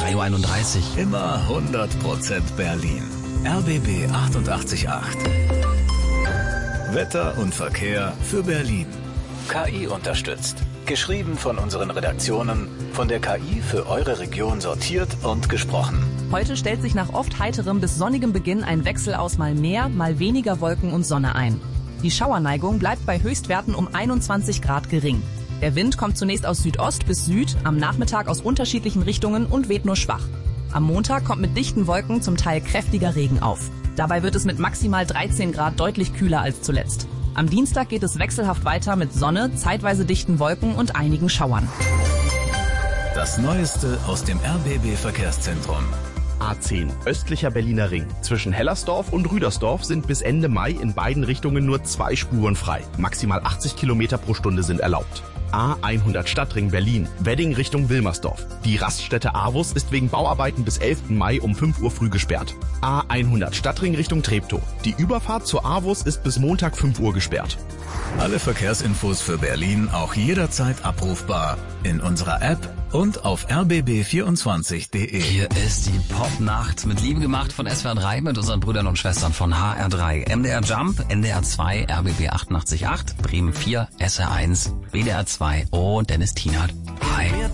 3:31 Uhr. Immer 100% Berlin. RBB 88.8. Wetter und Verkehr für Berlin. KI unterstützt. Geschrieben von unseren Redaktionen, von der KI für eure Region sortiert und gesprochen. Heute stellt sich nach oft heiterem bis sonnigem Beginn ein Wechsel aus mal mehr, mal weniger Wolken und Sonne ein. Die Schauerneigung bleibt bei Höchstwerten um 21 Grad gering. Der Wind kommt zunächst aus Südost bis Süd, am Nachmittag aus unterschiedlichen Richtungen und weht nur schwach. Am Montag kommt mit dichten Wolken zum Teil kräftiger Regen auf. Dabei wird es mit maximal 13 Grad deutlich kühler als zuletzt. Am Dienstag geht es wechselhaft weiter mit Sonne, zeitweise dichten Wolken und einigen Schauern. Das Neueste aus dem RBB-Verkehrszentrum. A10, östlicher Berliner Ring. Zwischen Hellersdorf und Rüdersdorf sind bis Ende Mai in beiden Richtungen nur 2 Spuren frei. Maximal 80 Kilometer pro Stunde sind erlaubt. A100 Stadtring Berlin, Wedding Richtung Wilmersdorf. Die Raststätte Avus ist wegen Bauarbeiten bis 11. Mai um 5 Uhr früh gesperrt. A100 Stadtring Richtung Treptow. Die Überfahrt zur Avus ist bis Montag 5 Uhr gesperrt. Alle Verkehrsinfos für Berlin auch jederzeit abrufbar in unserer App und auf rbb24.de. Hier ist die Popnacht mit Liebe gemacht von SWR 3 mit unseren Brüdern und Schwestern von HR3. MDR Jump, NDR 2, RBB 88.8, Bremen 4, SR1, WDR 2 und Dennis Tienert. Hi.